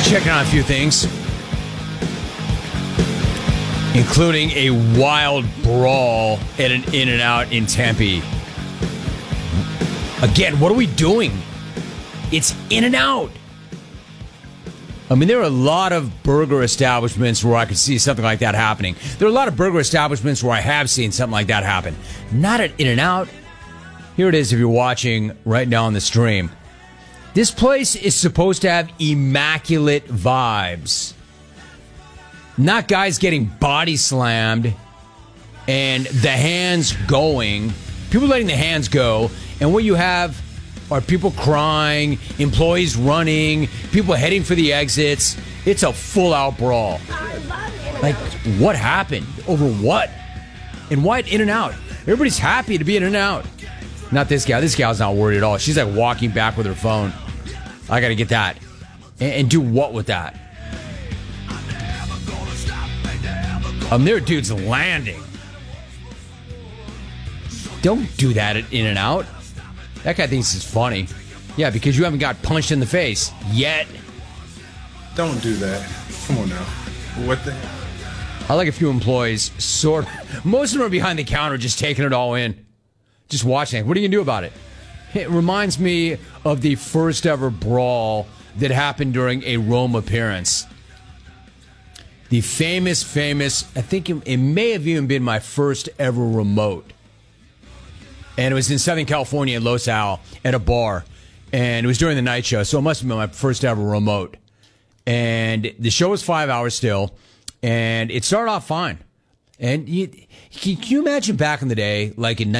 Checking on a few things, including a wild brawl at an In-N-Out in Tempe. Again, what are we doing? It's In-N-Out. I mean, there are a lot of burger establishments where I could see something like that happening. There are a lot of burger establishments where I have seen something like that happen. Not at In-N-Out. Here it is if you're watching right now on the stream. This place is supposed to have immaculate vibes. Not guys getting body slammed and the hands going. People letting the hands go. And what you have are people crying, employees running, people heading for the exits. It's a full-out brawl. Like, what happened? Over what? And why at In-N-Out? Everybody's happy to be in In-N-Out. Not this gal. This gal's not worried at all. She's like walking back with her phone. I got to get that. And do what with that? There are dudes landing. Don't do that at In-N-Out. That guy thinks it's funny. Yeah, because you haven't got punched in the face yet. Don't do that. Come on now. What the hell? I like a few employees, most of them are behind the counter just taking it all in. Just watching it. What are you going to do about it? It reminds me of the first ever brawl that happened during a Rome appearance. The famous, I think it may have even been my first ever remote. And it was in Southern California in Los Al at a bar. And it was during the night show, so it must have been my first ever remote. And the show was 5 hours still, and it started off fine. And can you imagine back in the day, like in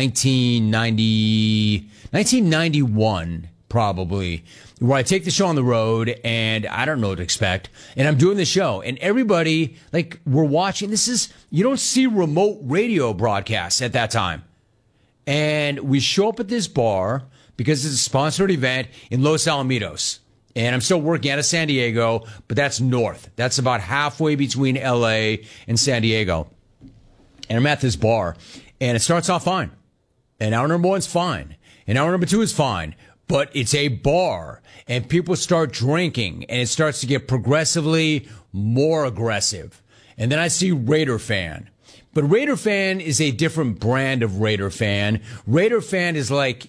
1991, probably, where I take the show on the road and I don't know what to expect. And I'm doing the show and everybody, like, we're watching. You don't see remote radio broadcasts at that time. And we show up at this bar because it's a sponsored event in Los Alamitos. And I'm still working out of San Diego, but that's north. That's about halfway between LA and San Diego. And I'm at this bar, and it starts off fine. And hour number one's fine. And hour number two is fine. But it's a bar, and people start drinking, and it starts to get progressively more aggressive. And then I see Raider Fan. But Raider Fan is a different brand of Raider Fan. Raider Fan is like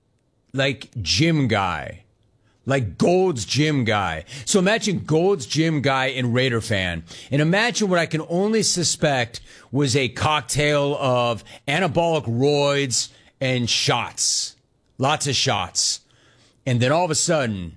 Gym Guy. Like Gold's Gym Guy. So imagine Gold's Gym Guy and Raider Fan. And imagine what I can only suspect was a cocktail of anabolic roids and shots. Lots of shots. And then all of a sudden,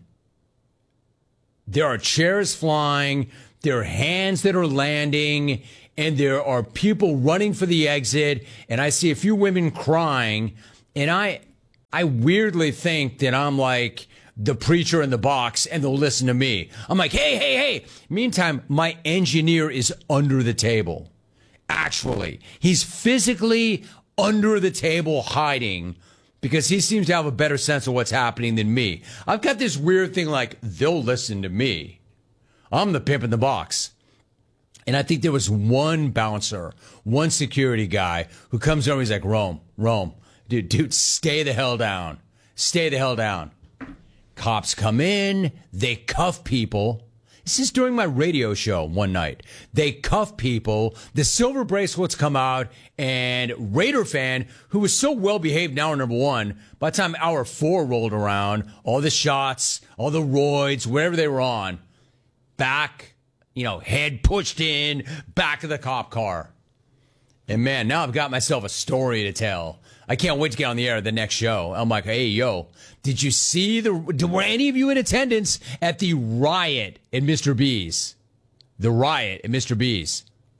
there are chairs flying, there are hands that are landing, and there are people running for the exit, and I see a few women crying, and I weirdly think that I'm like the preacher in the box, and they'll listen to me. I'm like, hey. Meantime, my engineer is under the table. Actually, he's physically under the table hiding because he seems to have a better sense of what's happening than me. I've got this weird thing like, they'll listen to me. I'm the pimp in the box. And I think there was one bouncer, one security guy who comes over, he's like, Rome, dude, stay the hell down. Stay the hell down. Cops come in, they cuff people. This is during my radio show one night. They cuff people, the silver bracelets come out, and Raider Fan, who was so well behaved in hour number one, by the time hour four rolled around, all the shots, all the roids, wherever they were on, back, head pushed in, back of the cop car. And man, now I've got myself a story to tell. I can't wait to get on the air the next show. I'm like, hey, yo, did you see were any of you in attendance at the riot at Mr. B's? The riot at Mr. B's.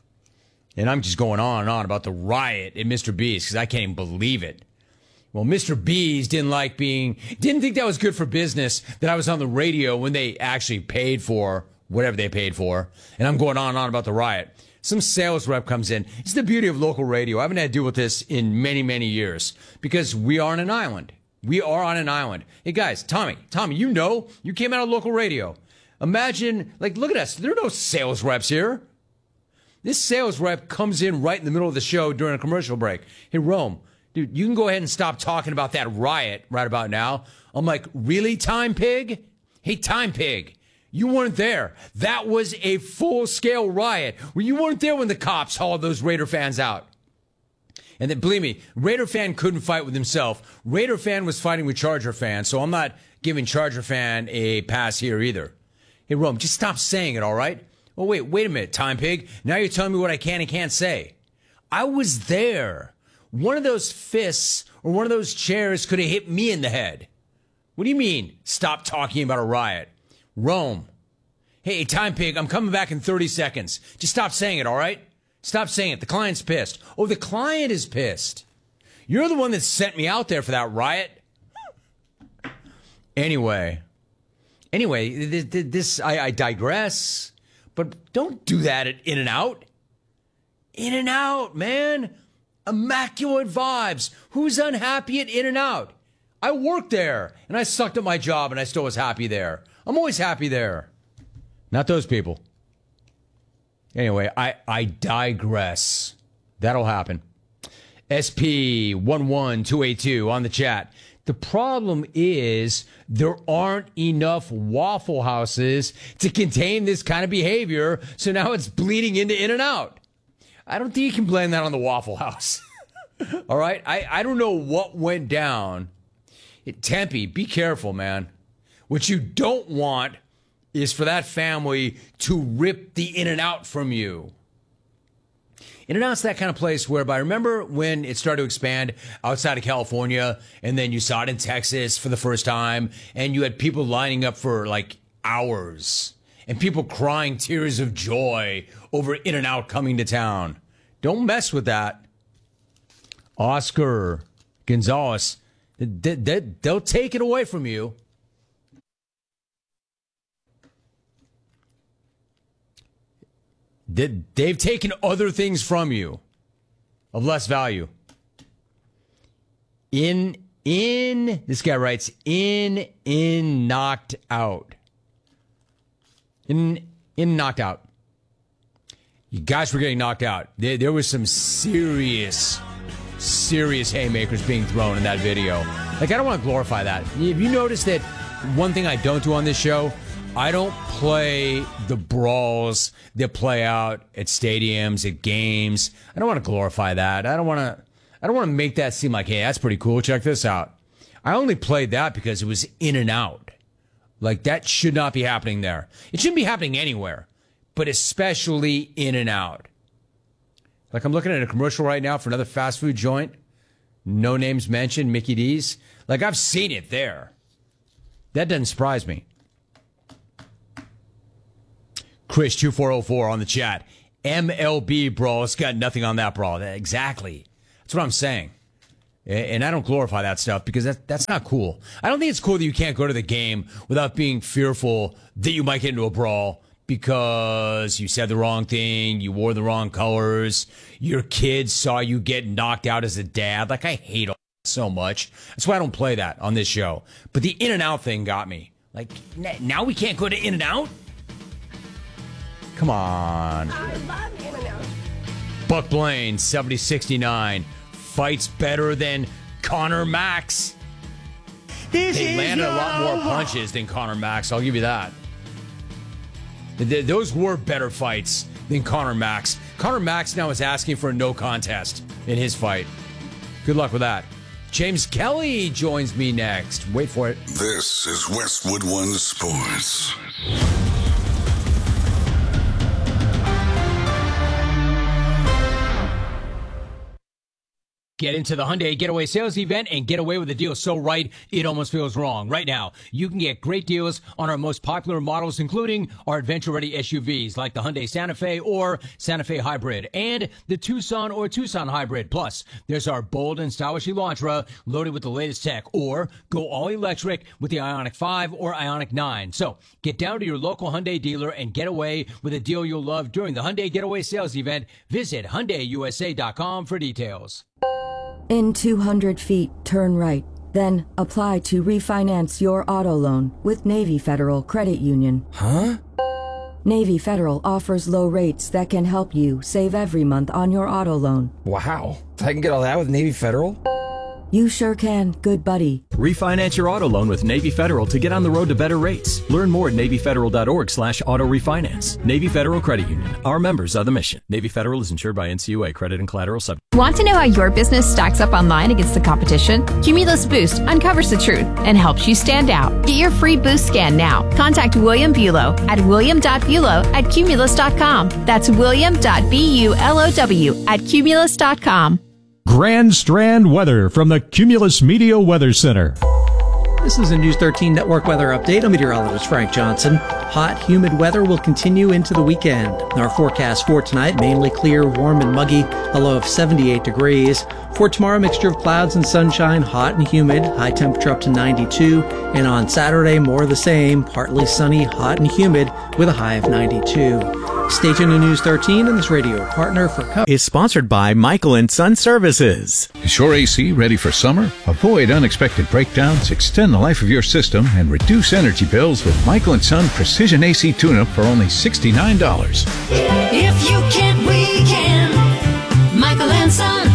And I'm just going on and on about the riot at Mr. B's because I can't even believe it. Well, Mr. B's didn't think that was good for business that I was on the radio when they actually paid for whatever they paid for. And I'm going on and on about the riot. Some sales rep comes in. It's the beauty of local radio. I haven't had to deal with this in many, many years because we are on an island. We are on an island. Hey, guys, Tommy, you came out of local radio. Imagine, look at us. There are no sales reps here. This sales rep comes in right in the middle of the show during a commercial break. Hey, Rome, dude, you can go ahead and stop talking about that riot right about now. I'm like, really, Time Pig? Hey, Time Pig, You weren't there. That was a full-scale riot. You weren't there when the cops hauled those Raider fans out. And then, believe me, Raider fan couldn't fight with himself. Raider fan was fighting with Charger fan, so I'm not giving Charger fan a pass here either. Hey, Rome, just stop saying it, all right? Oh, wait a minute, Time Pig. Now you're telling me what I can and can't say. I was there. One of those fists or one of those chairs could have hit me in the head. What do you mean, stop talking about a riot? Rome. Hey, Time Pig, I'm coming back in 30 seconds. Just stop saying it, all right? Stop saying it. The client's pissed. Oh, the client is pissed. You're the one that sent me out there for that riot. Anyway, this I digress. But don't do that at In-N-Out. In-N-Out, man. Immaculate vibes. Who's unhappy at In-N-Out? I worked there, and I sucked at my job, and I still was happy there. I'm always happy there. Not those people. Anyway, I digress. That'll happen. SP11282 on the chat. The problem is there aren't enough Waffle Houses to contain this kind of behavior, so now it's bleeding into In-N-Out. I don't think you can blame that on the Waffle House. All right? I don't know what went down. Tempe, be careful, man. What you don't want is for that family to rip the In-N-Out from you. In-N-Out's that kind of place whereby, remember when it started to expand outside of California, and then you saw it in Texas for the first time, and you had people lining up for like hours, and people crying tears of joy over In-N-Out coming to town. Don't mess with that. Oscar Gonzalez, they'll take it away from you. They've taken other things from you of less value. This guy writes, knocked out. In knocked out. You guys were getting knocked out. There was some serious haymakers being thrown in that video. Like, I don't want to glorify that. Have you noticed that one thing I don't do on this show? I don't play the brawls that play out at stadiums, at games. I don't want to glorify that. I don't want to make that seem like, hey, that's pretty cool. Check this out. I only played that because it was In-N-Out. Like, that should not be happening there. It shouldn't be happening anywhere, but especially In-N-Out. Like, I'm looking at a commercial right now for another fast food joint. No names mentioned, Mickey D's. Like, I've seen it there. That doesn't surprise me. Chris2404 on the chat. MLB brawl. It's got nothing on that brawl. Exactly. That's what I'm saying. And I don't glorify that stuff because that's not cool. I don't think it's cool that you can't go to the game without being fearful that you might get into a brawl because you said the wrong thing, you wore the wrong colors, your kids saw you get knocked out as a dad. Like, I hate all that so much. That's why I don't play that on this show. But the In-N-Out thing got me. Like, now we can't go to In-N-Out? Come on. I love In-N-Out. Buck Blaine, 7069. Fights better than Conor Max. They landed a lot more punches than Conor Max. I'll give you that. Those were better fights than Conor Max. Conor Max now is asking for a no contest in his fight. Good luck with that. James Kelly joins me next. Wait for it. This is Westwood One Sports. Get into the Hyundai Getaway Sales Event and get away with a deal so right, it almost feels wrong. Right now, you can get great deals on our most popular models, including our adventure-ready SUVs like the Hyundai Santa Fe or Santa Fe Hybrid and the Tucson or Tucson Hybrid. Plus, there's our bold and stylish Elantra loaded with the latest tech, or go all-electric with the Ioniq 5 or Ioniq 9. So, get down to your local Hyundai dealer and get away with a deal you'll love during the Hyundai Getaway Sales Event. Visit HyundaiUSA.com for details. In 200 feet, turn right. Then apply to refinance your auto loan with Navy Federal Credit Union. Huh? Navy Federal offers low rates that can help you save every month on your auto loan. Wow. I can get all that with Navy Federal? You sure can, good buddy. Refinance your auto loan with Navy Federal to get on the road to better rates. Learn more at NavyFederal.org/auto refinance. Navy Federal Credit Union. Our members are the mission. Navy Federal is insured by NCUA. Credit and collateral subject. Want to know how your business stacks up online against the competition? Cumulus Boost uncovers the truth and helps you stand out. Get your free Boost scan now. Contact William Bulow at william.bulow@cumulus.com. That's william.bulow@cumulus.com. Grand Strand weather from the Cumulus Media Weather Center. This is a News 13 Network weather update. I'm meteorologist Frank Johnson. Hot, humid weather will continue into the weekend. Our forecast for tonight, mainly clear, warm and muggy, a low of 78 degrees. For tomorrow, mixture of clouds and sunshine, hot and humid, high temperature up to 92. And on Saturday, more of the same, partly sunny, hot and humid, with a high of 92. Stay tuned to News 13 and this radio partner for coverage is sponsored by Michael & Son Services. Is your AC ready for summer? Avoid unexpected breakdowns, extend the life of your system, and reduce energy bills with Michael & Son Precision AC Tune-Up for only $69. If you can't, we can. Michael & Son.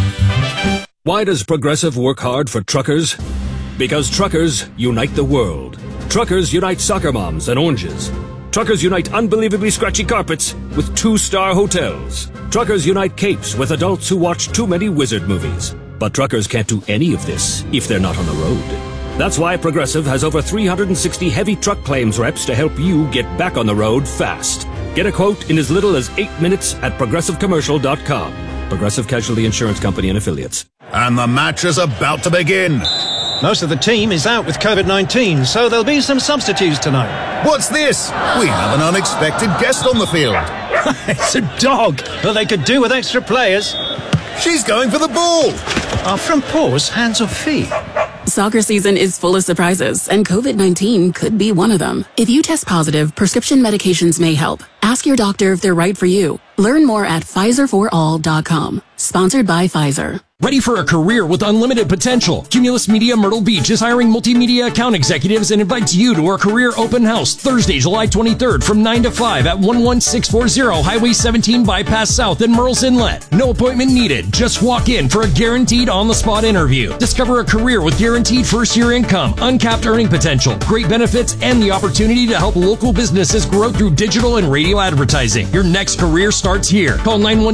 Why does Progressive work hard for truckers? Because truckers unite the world. Truckers unite soccer moms and oranges. Truckers unite unbelievably scratchy carpets with 2-star hotels. Truckers unite capes with adults who watch too many wizard movies. But truckers can't do any of this if they're not on the road. That's why Progressive has over 360 heavy truck claims reps to help you get back on the road fast. Get a quote in as little as 8 minutes at progressivecommercial.com. Progressive Casualty Insurance Company and Affiliates. And the match is about to begin. Most of the team is out with COVID-19, so there'll be some substitutes tonight. What's this? We have an unexpected guest on the field. It's a dog. Well, they could do with extra players. She's going for the ball. Are front paws hands or feet? Soccer season is full of surprises, and COVID-19 could be one of them. If you test positive, prescription medications may help. Ask your doctor if they're right for you. Learn more at PfizerForAll.com. Sponsored by Pfizer. Ready for a career with unlimited potential? Cumulus Media Myrtle Beach is hiring multimedia account executives and invites you to our career open house Thursday, July 23rd from 9 to 5 at 11640 Highway 17 Bypass South in Murrells Inlet. No appointment needed. Just walk in for a guaranteed on-the-spot interview. Discover a career with guaranteed first-year income, uncapped earning potential, great benefits, and the opportunity to help local businesses grow through digital and radio advertising. Your next career starts here. Call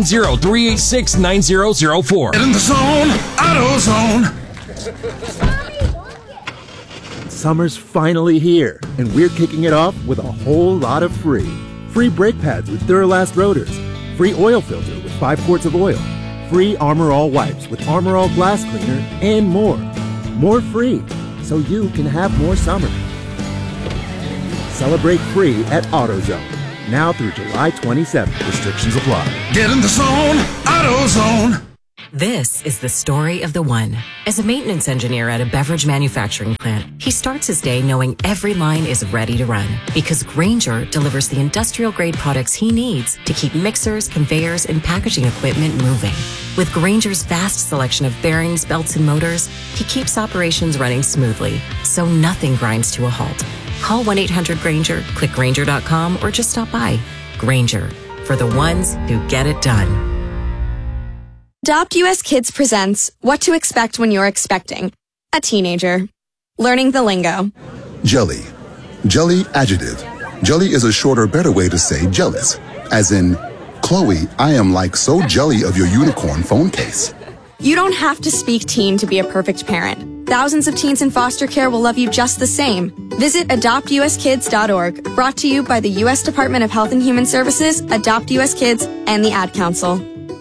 910-386-9004. Get in the zone, AutoZone. Summer's finally here, and we're kicking it off with a whole lot of free. Free brake pads with Duralast rotors. Free oil filter with 5 quarts of oil. Free Armor All wipes with Armor All glass cleaner, and more. More free, so you can have more summer. Celebrate free at AutoZone. Now through July 27th. Restrictions apply. Get in the zone, AutoZone. This is the story of the one. As a maintenance engineer at a beverage manufacturing plant, he starts his day knowing every line is ready to run because Grainger delivers the industrial-grade products he needs to keep mixers, conveyors, and packaging equipment moving. With Grainger's vast selection of bearings, belts, and motors, he keeps operations running smoothly, so nothing grinds to a halt. Call 1-800-GRAINGER, click Grainger.com, or just stop by. Grainger, for the ones who get it done. Adopt US Kids presents What to Expect When You're Expecting a Teenager. Learning the lingo. Jelly. Jelly adjective. Jelly is a shorter, better way to say jealous. As in, Chloe, I am like so jelly of your unicorn phone case. You don't have to speak teen to be a perfect parent. Thousands of teens in foster care will love you just the same. Visit adoptuskids.org. Brought to you by the U.S. Department of Health and Human Services, Adopt US Kids, and the Ad Council.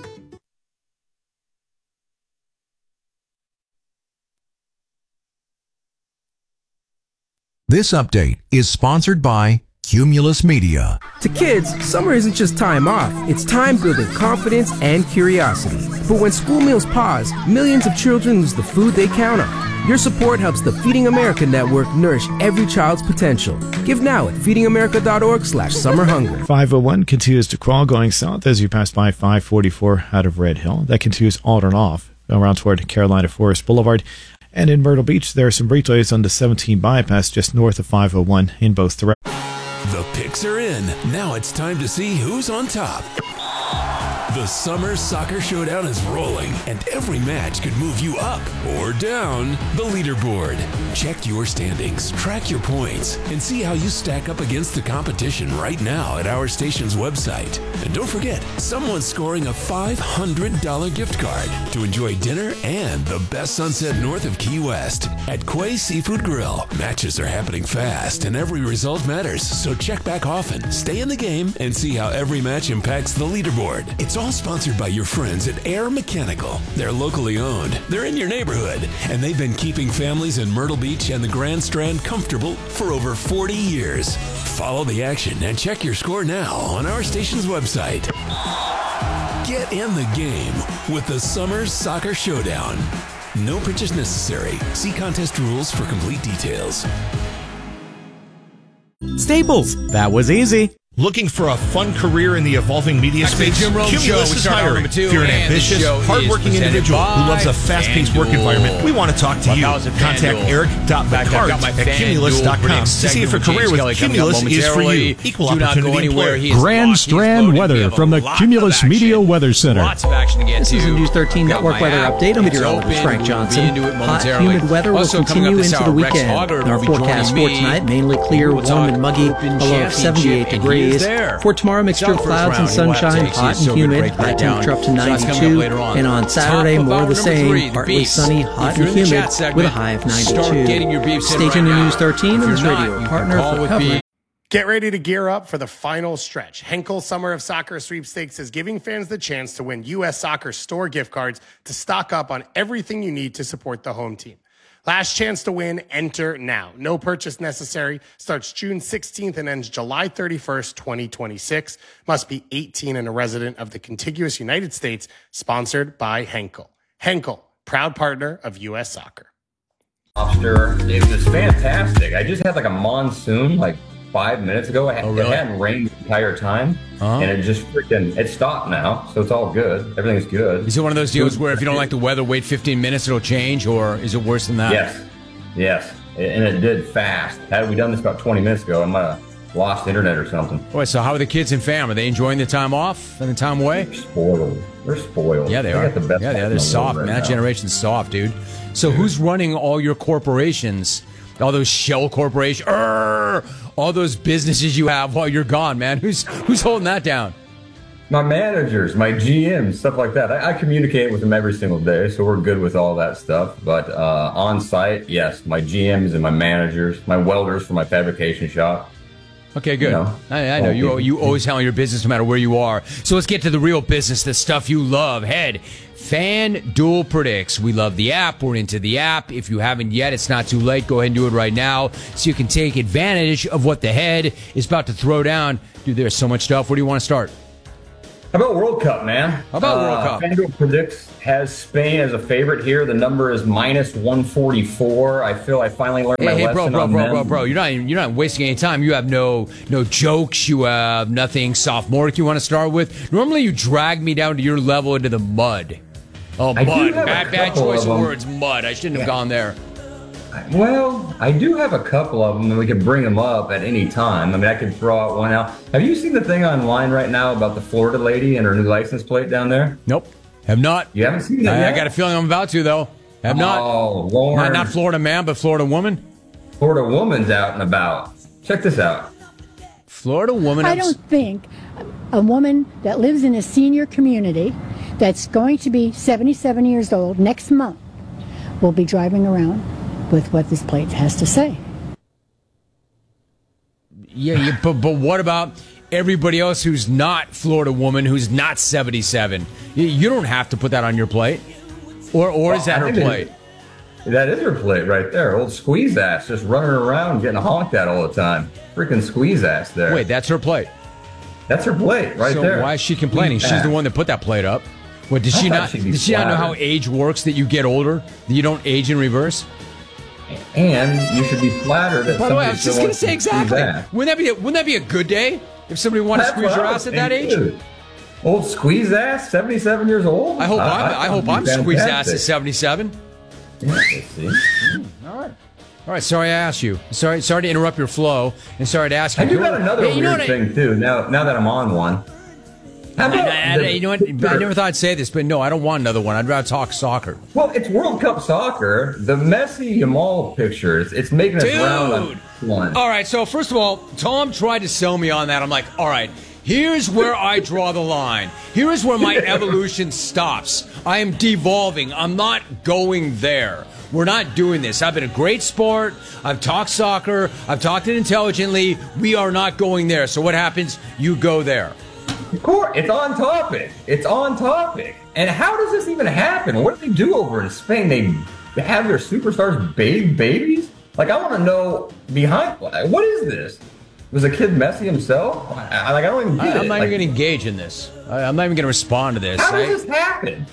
This update is sponsored by Cumulus Media. To kids, summer isn't just time off. It's time building confidence and curiosity. But when school meals pause, millions of children lose the food they count on. Your support helps the Feeding America Network nourish every child's potential. Give now at feedingamerica.org/summerhunger. 501 continues to crawl going south as you pass by 544 out of Red Hill. That continues on and off around toward Carolina Forest Boulevard. And in Myrtle Beach, there are some break delays on the 17 bypass just north of 501 in both directions. The picks are in. Now it's time to see who's on top. The Summer Soccer Showdown is rolling, and every match could move you up or down the leaderboard. Check your standings, track your points, and see how you stack up against the competition right now at our station's website. And don't forget, someone's scoring a $500 gift card to enjoy dinner and the best sunset north of Key West at Quay Seafood Grill. Matches are happening fast, and every result matters, so check back often, stay in the game, and see how every match impacts the leaderboard. It's all sponsored by your friends at Air Mechanical. They're locally owned, they're in your neighborhood, and they've been keeping families in Myrtle Beach and the Grand Strand comfortable for over 40 years. Follow the action and check your score now on our station's website. Get in the game with the Summer Soccer Showdown. No purchase necessary. See contest rules for complete details. Staples. That was easy. Looking for a fun career in the evolving media space? Jim Rome Cumulus Show. is hiring. If you're an ambitious, hardworking individual who loves a fast-paced work environment, we want to talk to you. Contact Eric.McCart at Cumulus.com to see if a career with Cumulus is for you. Equal opportunity employer. Grand Strand weather from the Cumulus Media Weather Center. Lots of action to get This to. is a News 13 Network weather update. I'm meteorologist Frank Johnson. Hot, humid weather will continue into the weekend. Our forecast for tonight, mainly clear, warm and muggy, a low of 78 degrees. For tomorrow, mixture of clouds and sunshine, hot and humid, high temperature up to 92. And on Saturday, more of the same, partly sunny, hot and humid, with a high of 92. Stay tuned to News 13 and this radio partner for coverage. Get ready to gear up for the final stretch. Henkel Summer of Soccer Sweepstakes is giving fans the chance to win U.S. Soccer store gift cards to stock up on everything you need to support the home team. Last chance to win, enter now. No purchase necessary. Starts June 16th and ends July 31st, 2026. Must be 18 and a resident of the contiguous United States. Sponsored by Henkel. Henkel, proud partner of U.S. Soccer. Lobster, it was fantastic. I just had like a monsoon 5 minutes ago. It hadn't rained the entire time, and it just it stopped now, so it's all good. Everything's good. Is it one of those deals where if you don't like the weather, wait 15 minutes, it'll change, or is it worse than that? Yes, and it did fast. Had we done this about 20 minutes ago, I might have lost internet or something. Boy, so how are the kids and fam? Are they enjoying the time off and the time away? They're spoiled. Yeah, they are. Got the best They're soft, man. That generation's soft, dude. So who's running all your corporations? All those shell corporations? All those businesses you have while you're gone, man. Who's holding that down? My managers, my GMs, stuff like that. I communicate with them every single day, so we're good with all that stuff. But on site, yes, my GMs and my managers, my welders for my fabrication shop. Okay, good. I know. You always handle your business no matter where you are. So let's get to the real business, the stuff you love. Head, FanDuel Predicts. We love the app. We're into the app. If you haven't yet, it's not too late. Go ahead and do it right now so you can take advantage of what the head is about to throw down. Dude, there's so much stuff. Where do you want to start? How about World Cup, man? How about World Cup? FanDuel Predicts has Spain as a favorite here. The number is -144. I feel I finally learned my lesson on them. Bro, you're not wasting any time. You have no jokes. You have nothing sophomoric you want to start with. Normally, you drag me down to your level into the mud. Oh, mud. Bad choice of words. Mud. I shouldn't have gone there. Well, I do have a couple of them, and we can bring them up at any time. I mean, I could throw out one out. Have you seen the thing online right now about the Florida lady and her new license plate down there? Nope. Have not. You haven't seen that yet? I got a feeling I'm about to, though. Have not. Oh, Lord. Not Florida man, but Florida woman? Florida woman's out and about. Check this out. Florida woman. I don't think a woman that lives in a senior community that's going to be 77 years old next month will be driving around with what this plate has to say. Yeah, but what about everybody else who's not Florida woman, who's not 77? You don't have to put that on your plate. Or is that her plate? That is her plate right there. Old squeeze ass just running around getting honked at all the time. Freaking squeeze ass there. Wait, that's her plate? That's her plate right there. So why is she complaining? She's the one that put that plate up. What, did she not know how age works, that you get older, that you don't age in reverse? And you should be flattered. By the way, I was just going to say exactly. Wouldn't that be a good day if somebody wanted to squeeze your ass at that age? Dude. Old squeeze ass, 77 years old. I hope I'm squeeze ass at 77. Yeah, see. All right. Sorry I asked you. Sorry to interrupt your flow, and sorry to ask you. I do got another weird thing too. Now that I'm on one. You know what? I never thought I'd say this, but no, I don't want another one. I'd rather talk soccer. Well, it's World Cup soccer. The Messi Yamal pictures, it's making us round on one. All right, so first of all, Tom tried to sell me on that. I'm like, all right, here's where I draw the line. Here is where my evolution stops. I am devolving. I'm not going there. We're not doing this. I've been a great sport. I've talked soccer. I've talked it intelligently. We are not going there. So what happens? You go there. Of course, it's on topic. It's on topic. And how does this even happen? What do they do over in Spain? They have their superstars bathe babies? Like, I want to know behind, what is this? Was a kid Messi himself? I don't even get it. I'm not even going to engage in this. I'm not even going to respond to this. How does this happen?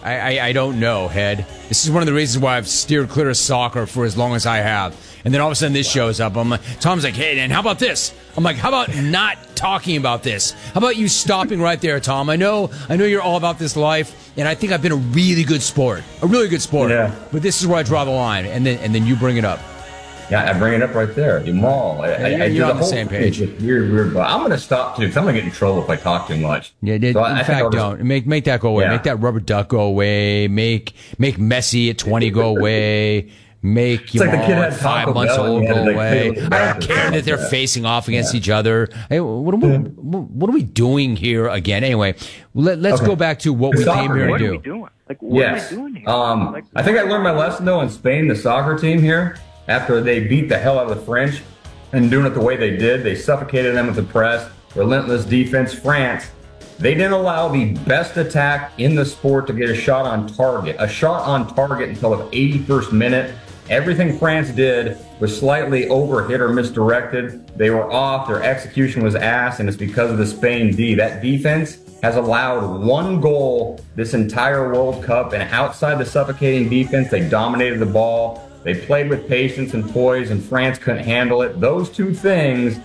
I don't know, Head. This is one of the reasons why I've steered clear of soccer for as long as I have. And then all of a sudden this shows up. I'm like, Tom's like, hey, and how about this? I'm like, how about not talking about this? How about you stopping right there, Tom? I know you're all about this life, and I think I've been a really good sport. Yeah. But this is where I draw the line, and then you bring it up. Yeah, I bring it up right there. Yamal. You're on the same page. Weird, but I'm going to stop too, because I'm going to get in trouble if I talk too much. Yeah, in fact, don't. Make that go away. Yeah. Make that rubber duck go away. Make Messi at 20 go away. Make Yamal at 5 months old go away. I don't care that they're facing off against each other. Hey, what are we doing here again? Anyway, let's go back to what we came here to do. What are we doing? What are we doing here? I think I learned my lesson, though, in Spain, the soccer team here. After they beat the hell out of the French and doing it the way they did, they suffocated them with the press, relentless defense. France, they didn't allow the best attack in the sport to get a shot on target until the 81st minute. Everything France did was slightly overhit or misdirected. They were off. Their execution was ass, and it's because of the Spain D. That defense has allowed one goal this entire World Cup, and outside the suffocating defense, they dominated the ball. They played with patience and poise, and France couldn't handle it. Those two things,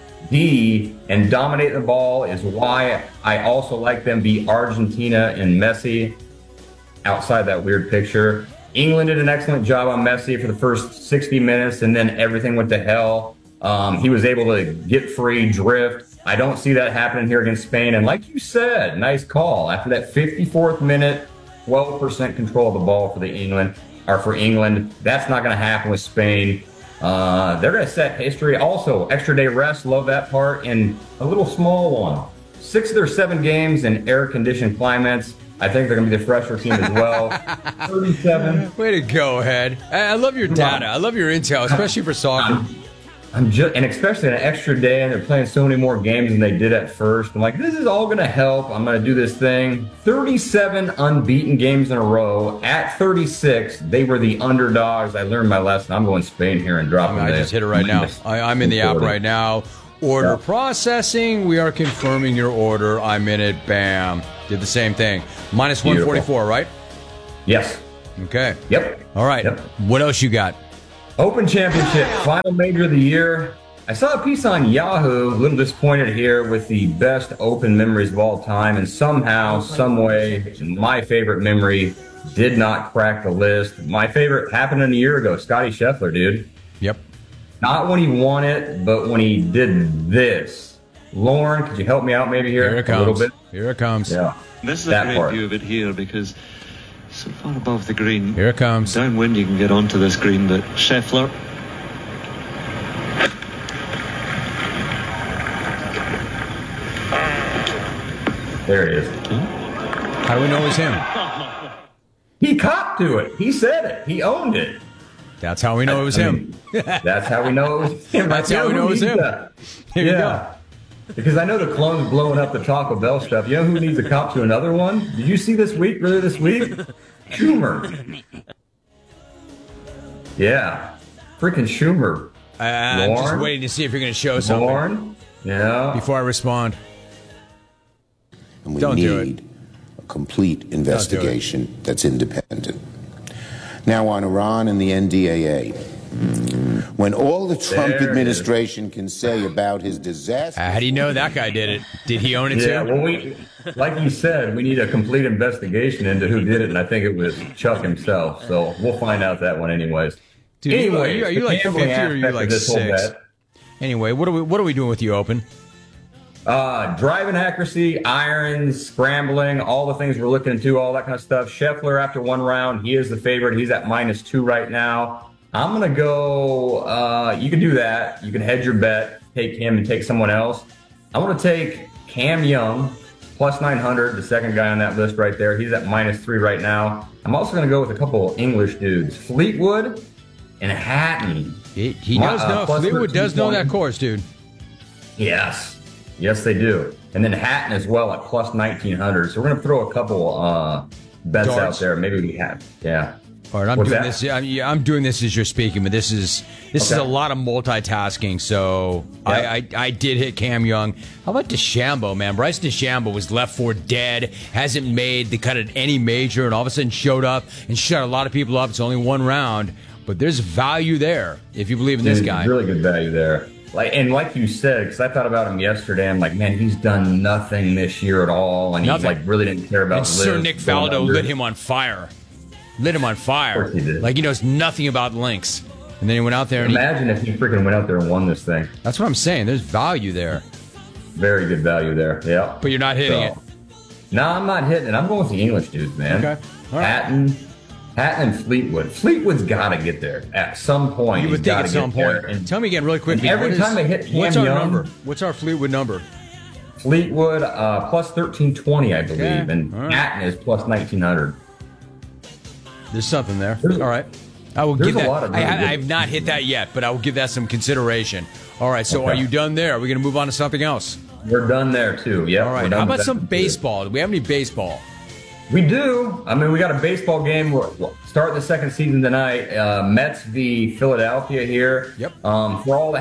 D and dominate the ball, is why I also like them beat Argentina and Messi outside that weird picture. England did an excellent job on Messi for the first 60 minutes, and then everything went to hell. He was able to get free, drift. I don't see that happening here against Spain. And like you said, nice call. After that 54th minute, 12% control of the ball for England. That's not going to happen with Spain. They're going to set history. Also, extra day rest, love that part. And a little small one. 6 of their 7 games in air-conditioned climates. I think they're going to be the fresher team as well. 37. Way to go, Head. I love your data. I love your intel, especially for soccer. And especially an extra day, and they're playing so many more games than they did at first. I'm like, this is all going to help. I'm going to do this thing. 37 unbeaten games in a row. At 36, they were the underdogs. I learned my lesson. I'm going Spain here and dropping I just hit it right now. I'm in the app right now. Order processing. We are confirming your order. I'm in it. Bam. Did the same thing. Minus 144, right? Yes. Okay. Yep. All right. Yep. What else you got? Open Championship, final major of the year. I saw a piece on Yahoo, a little disappointed here with the best Open memories of all time, and somehow, some way, my favorite memory did not crack the list. My favorite happened a year ago, Scotty Scheffler, dude. Yep. Not when he won it, but when he did this. Lauren, could you help me out maybe here it comes. a little bit? Here it comes. Yeah. This is a great view of it here because so far above the green. Here it comes. Downwind, you can get onto this green, but Scheffler. There it is. How do we know it was him? He copped to it. He said it. He owned it. That's how we know it was him. That's how we know it was him. That's how we know it was him. Here you go. Because I know the clone's blowing up the Taco Bell stuff. You know who needs a cop to another one? Did you see earlier this week? Schumer. Yeah. Freaking Schumer. I'm just waiting to see if you're going to show something. Lauren? Yeah. Before I respond. And we need a complete investigation that's independent. Now on Iran and the NDAA. When all the Trump administration can say about his disaster... How do you know that guy did it? Did he own it too? Yeah, well, like you said, we need a complete investigation into who did it, and I think it was Chuck himself. So we'll find out that one anyways. Dude, are you like 50 or are you like 6? Anyway, what are we doing with you, Open? Driving accuracy, irons, scrambling, all the things we're looking into, all that kind of stuff. Scheffler, after one round, he is the favorite. He's at -2 right now. I'm going to go, you can do that. You can hedge your bet, take him and take someone else. I'm going to take Cam Young, +900, the second guy on that list right there. He's at -3 right now. I'm also going to go with a couple English dudes, Fleetwood and Hatton. He does know, Fleetwood does know that course, dude. Yes. Yes, they do. And then Hatton as well at +1900. So we're going to throw a couple bets out there. Maybe we have. Yeah. All right, I'm doing this as you're speaking, but this is a lot of multitasking. So I did hit Cam Young. How about DeChambeau, man? Bryce DeChambeau was left for dead, hasn't made the cut at any major, and all of a sudden showed up and shut a lot of people up. It's only one round, but there's value there if you believe in this guy. Really good value there. Like you said, because I thought about him yesterday, I'm like, man, he's done nothing this year at all, and he really didn't care about. And Sir Nick Faldo lit him on fire. Lit him on fire. Of course he did. Like he knows nothing about links. And then he went out there and imagine if he freaking went out there and won this thing. That's what I'm saying. There's value there. Very good value there. Yeah. But you're not hitting it. No, I'm not hitting it. I'm going with the English dudes, man. Okay. All right. Hatton and Fleetwood. Fleetwood's got to get there at some point. You would think at some point. And tell me again really quickly. Every time I hit Cam what's our Young, number? What's our Fleetwood number? Fleetwood +1320, I believe, and Hatton is +1900. There's something there. All right. I will give that. I have not hit that yet, but I will give that some consideration. All right. So are you done there? Are we going to move on to something else? We're done there, too. Yeah. All right. How about some baseball? Do we have any baseball? We do. I mean, we got a baseball game. We're starting the second season tonight. Mets v. Philadelphia here. Yep. For all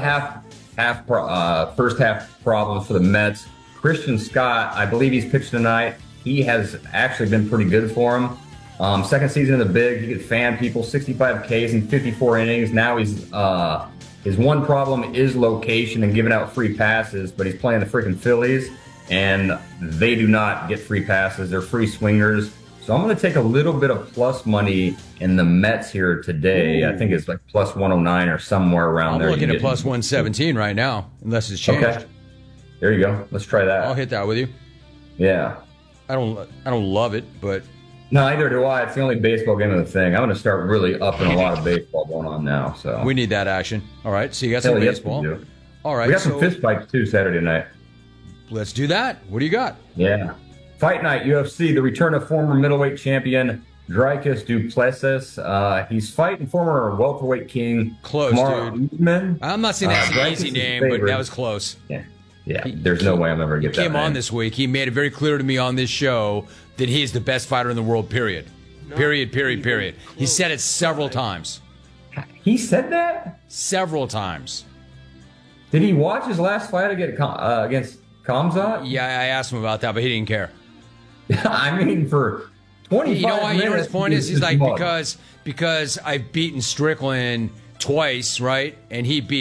the first half problems for the Mets, Christian Scott, I believe he's pitched tonight. He has actually been pretty good for him. Second season in the big, he could fan people, 65 Ks in 54 innings. Now his one problem is location and giving out free passes, but he's playing the freaking Phillies, and they do not get free passes. They're free swingers. So I'm going to take a little bit of plus money in the Mets here today. I think it's like +109 or somewhere around there. I'm looking at +117 right now, unless it's changed. Okay. There you go. Let's try that. I'll hit that with you. Yeah. I don't love it, but... No, neither do I. It's the only baseball game of the thing. I'm going to start really upping a lot of baseball going on now. So we need that action. All right. So you got some baseball. Yes, all right. We got some fist fights too Saturday night. Let's do that. What do you got? Yeah. Fight Night UFC, the return of former middleweight champion Dricus du Plessis. He's fighting former welterweight king. Close, dude. Usman. I'm not saying that's an easy name, but that was close. Yeah. There's no way I'm ever going to get that. He came on this week. He made it very clear to me on this show that he is the best fighter in the world, period. Period. He said it several times. He said that? Several times. Did he watch his last fight against Khamzat? Yeah, I asked him about that, but he didn't care. I mean, for 25 minutes. You know what his point is? He's like, because I've beaten Strickland twice, right? And he beat